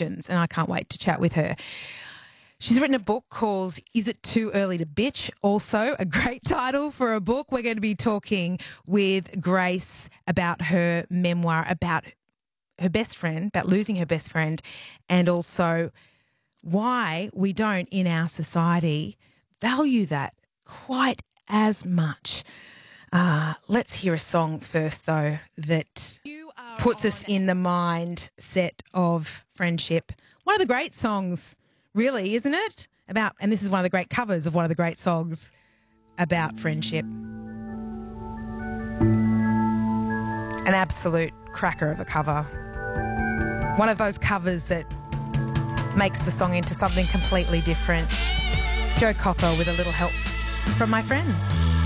questions, and I can't wait to chat with her. She's written a book called Is It Too Early to Bitch? Also a great title for a book. We're going to be talking with Grace about her memoir, about her best friend, about losing her best friend, and also why we don't in our society value that quite as much. Let's hear a song first, though, that puts us in the mindset of friendship. One of the great songs, really, isn't it? And this is one of the great covers of one of the great songs about friendship. An absolute cracker of a cover. One of those covers that makes the song into something completely different. It's Joe Cocker with a little help from my friends.